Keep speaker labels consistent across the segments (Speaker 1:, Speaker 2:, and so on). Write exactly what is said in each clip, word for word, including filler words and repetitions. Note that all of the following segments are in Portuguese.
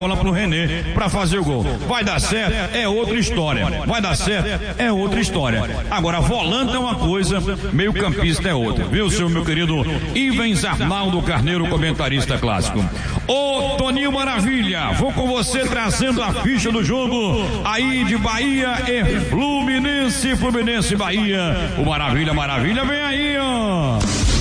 Speaker 1: Bola pro René para fazer o gol. Vai dar certo, é outra história. Vai dar certo, é outra história. Agora, volante é uma coisa, meio campista é outra. Viu, seu meu querido Ivens Arnaldo Carneiro, comentarista clássico. Ô Toninho Maravilha, vou com você trazendo a ficha do jogo aí de Bahia e Fluminense, Fluminense Bahia. O Maravilha, Maravilha, vem aí, ó.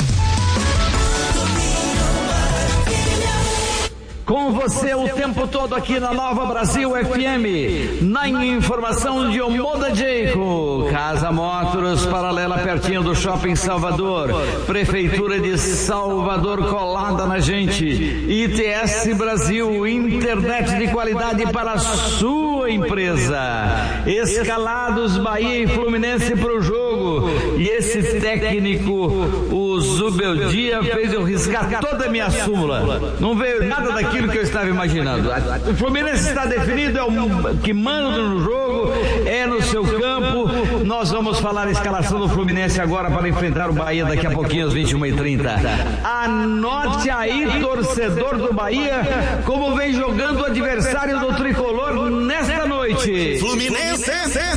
Speaker 2: Com você o tempo todo aqui na Nova Brasil F M, na informação de Omoda Jeico, Casa Motors, paralela pertinho do Shopping Salvador, Prefeitura de Salvador colada na gente, I T S Brasil, internet de qualidade para a sua empresa, Escalados Bahia e Fluminense para o jogo, e esse técnico, o Zubeldia, fez eu riscar toda a minha súmula, não veio nada daquilo que eu estava imaginando. O Fluminense está definido, é o que manda no jogo, é no seu campo. Nós vamos falar a escalação do Fluminense agora para enfrentar o Bahia daqui a pouquinho às vinte e uma e trinta. Anote aí, torcedor do Bahia, como vem jogando o adversário do tricolor nesta noite.
Speaker 3: Fluminense!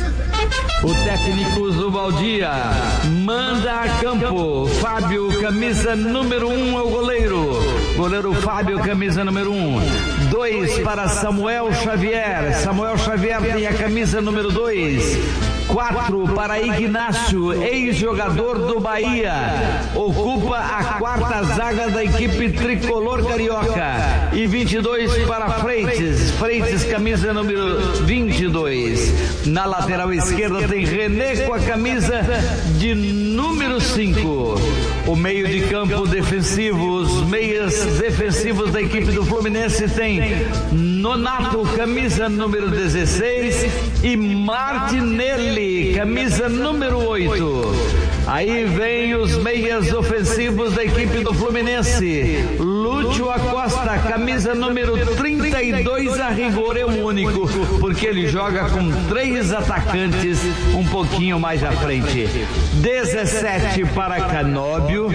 Speaker 2: O técnico Zubaldia manda a campo. Fábio, camisa número um, é o goleiro. Goleiro Fábio, camisa número um. Dois para Samuel Xavier. Samuel Xavier tem a camisa número dois. Quatro para Ignácio, ex-jogador do Bahia. Ocupa a quarta zaga da equipe tricolor carioca. E vinte e dois para Freitas. Freitas, camisa número vinte e dois. Na lateral esquerda tem René com a camisa de número cinco. O meio de campo defensivo, os meias defensivos da equipe do Fluminense tem Nonato, camisa número dezesseis, e Martinelli, camisa número oito. Aí vem os meias ofensivos da equipe do Fluminense. Lúcio Acosta, camisa número trinta e dois, a rigor é o único, porque ele joga com três atacantes um pouquinho mais à frente. dezessete para Canóbio,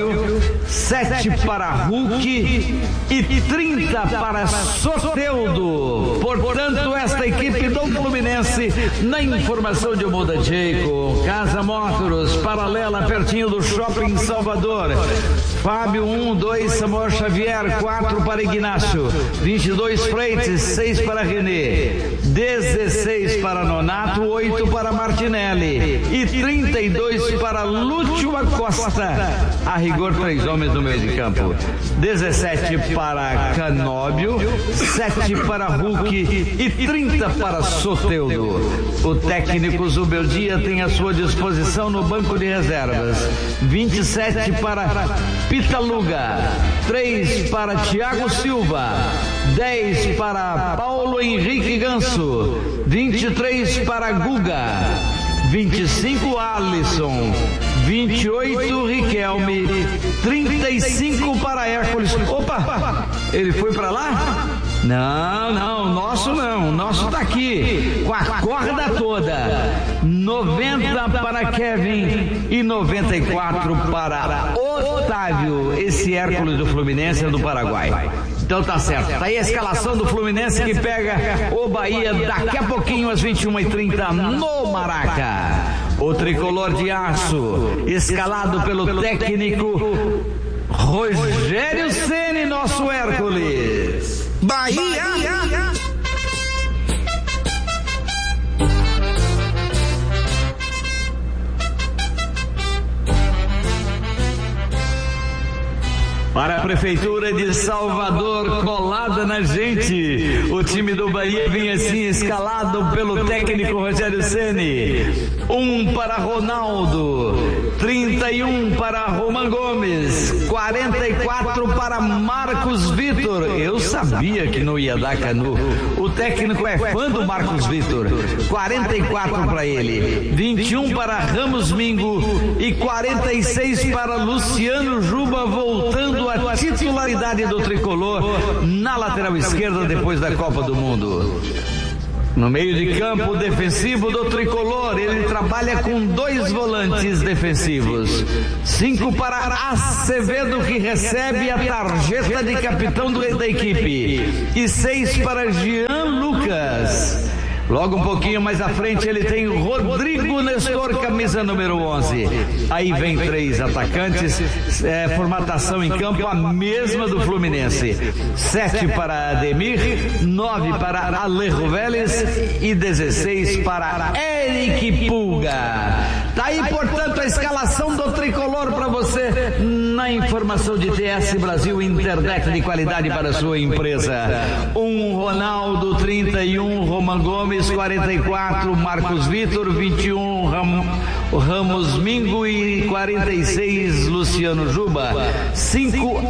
Speaker 2: sete para Hulk e trinta para Soteldo. Portanto, esta equipe do Fluminense, na informação de Omoda Jeico, Casa Motors, paralela pertinho do Shopping Salvador. Fábio um, dois, Samuel Xavier, quatro para Ignácio, vinte e dois Freitas, seis para René, dezesseis para Nonato, oito para Martinelli e trinta e dois para Lúcio Acosta. A rigor, três homens no meio de campo. dezessete para Canóbio, sete para Hulk e trinta para Soteldo. O técnico Zubeldia tem à sua disposição no banco de reservas vinte e sete para Pitaluga, três para Thiago Silva, dez para Paulo Henrique Ganso, vinte e três para Guga, vinte e cinco Alisson, vinte e oito Riquelme, trinta e cinco para Hércules. Opa, ele foi para lá? Não, não, nosso não, nosso tá aqui, com a corda toda. noventa para Kevin e noventa e quatro para Otávio. Esse Hércules do Fluminense é do Paraguai. Então tá certo, tá aí a escalação do Fluminense que pega o Bahia daqui a pouquinho às vinte e uma e trinta no Maraca. O tricolor de aço, escalado pelo técnico Rogério Ceni, nosso Hércules.
Speaker 3: Bahia!
Speaker 2: Para a Prefeitura de Salvador, colada na gente, o time do Bahia vem assim escalado pelo técnico Rogério Ceni. Um para Ronaldo, trinta e um para Roman Gomes, quarenta e quatro para Marcos Vitor. Eu sabia que não ia dar Canu. O técnico é fã do Marcos Vitor. quarenta e quatro para ele, vinte e um para Ramos Mingo e quarenta e seis para Luciano Juba, voltando a titularidade do tricolor na lateral esquerda depois da Copa do Mundo. No meio de campo defensivo do tricolor, ele trabalha com dois volantes defensivos. Cinco para Acevedo, que recebe a tarjeta de capitão do, da equipe. E seis para Jean Lucas. Logo um pouquinho mais à frente ele tem Rodrigo Nestor, camisa número onze. Aí vem três atacantes, é, formatação em campo a mesma do Fluminense. Sete para Ademir, nove para Alejo Vélez e dezesseis para Eric Pulga. Tá aí, portanto, a escalação do tricolor para você na informação de T S Brasil, internet de qualidade para a sua empresa. Um Ronaldo, trinta e um, Roman Gomes, quarenta e quatro, Marcos Vitor, vinte e um, Ram, Ramos Mingo e quarenta e seis, Luciano Juba. cinco,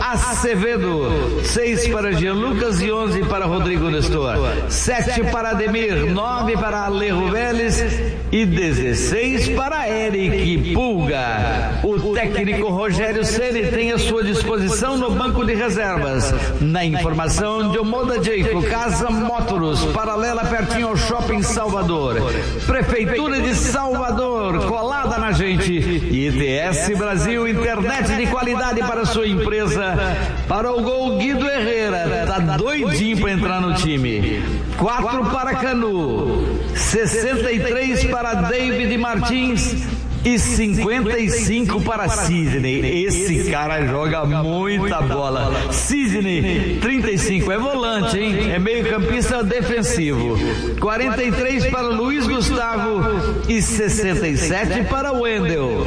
Speaker 2: Acevedo, seis para Jean Lucas e onze para Rodrigo Nestor. sete para Ademir, nove para Alejo Vélez e dezesseis para Eric Pulga. O técnico Rogério Ceni tem à sua disposição no banco de reservas. Na informação de Omoda Jeico, Casa Mótoros, paralela pertinho ao Shopping Salvador. Prefeitura de Salvador, colada na gente. E T S Brasil, internet de qualidade para sua empresa. Para o gol, Guido Herrera, tá doidinho para entrar no time. quatro para Canu, sessenta e três para David Martins e cinquenta e cinco para Sidney. Esse cara joga muita bola. Sidney, trinta e cinco, é volante, hein? É meio campista defensivo. quarenta e três para Luiz Gustavo e sessenta e sete para Wendel.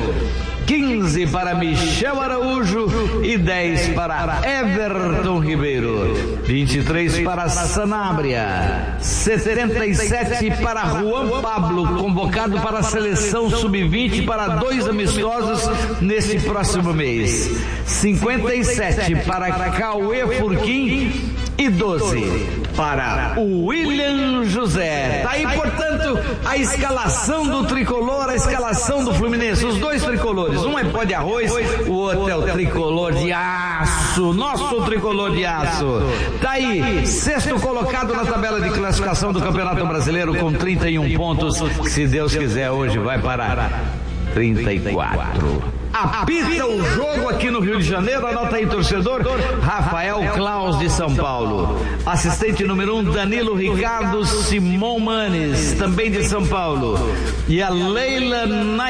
Speaker 2: quinze para Michel Araújo e dez para Everton Ribeiro. vinte e três para Sanabria. setenta e sete para Juan Pablo, convocado para a seleção sub vinte para dois amistosos nesse próximo mês. cinquenta e sete para Cauê Furquim e doze para o William José. Tá aí, portanto, a escalação do tricolor, a escalação do Fluminense, os dois tricolores. Um é pó de arroz, o outro é o tricolor de aço, nosso tricolor de aço. Tá aí, sexto colocado na tabela de classificação do Campeonato Brasileiro com trinta e um pontos. Se Deus quiser, hoje vai parar trinta e quatro. Apita o jogo aqui no Rio de Janeiro, anota aí, torcedor, Rafael Claus de São Paulo. Assistente número um, Danilo Ricardo Simão Manes, também de São Paulo. E a Leila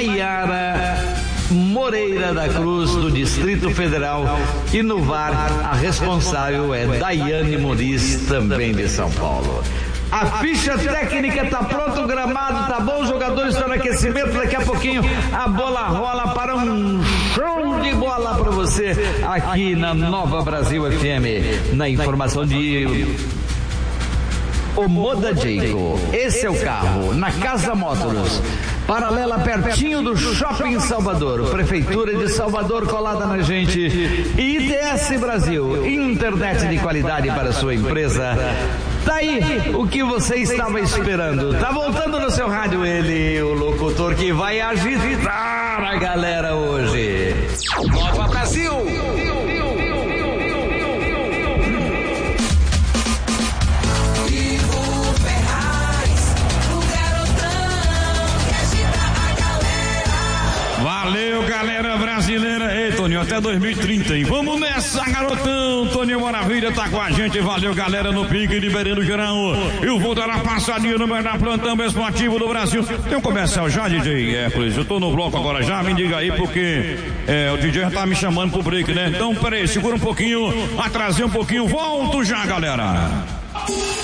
Speaker 2: Nayara Moreira da Cruz, do Distrito Federal. E no V A R, a responsável é Daiane Moriz, também de São Paulo. A ficha técnica está pronta, o gramado está bom, os jogadores estão no aquecimento. Daqui a pouquinho a bola rola para um show de bola para você aqui na Nova Brasil F M. Na informação de Omoda Jeico, esse é o carro, na Casa Mótoros, paralela pertinho do Shopping Salvador. Prefeitura de Salvador colada na gente. E I T S Brasil, internet de qualidade para a sua empresa. Tá aí o que você estava esperando. Tá voltando no seu rádio ele, o locutor que vai agitar a galera hoje. Nova Brasil!
Speaker 1: Valeu, galera brasileira. Ei, Toninho, até dois mil e trinta, hein? Vamos nessa, garotão. Toninho Maravilha tá com a gente. Valeu, galera, no pique de Beirando Geral. Eu vou dar uma passadinha no melhor plantão esportivo do Brasil. Tem um comercial já, D J Hércules? Eu tô no bloco agora já, me diga aí, porque é, o D J já tá me chamando pro break, né? Então, peraí, segura um pouquinho, atrasei um pouquinho, volto já, galera.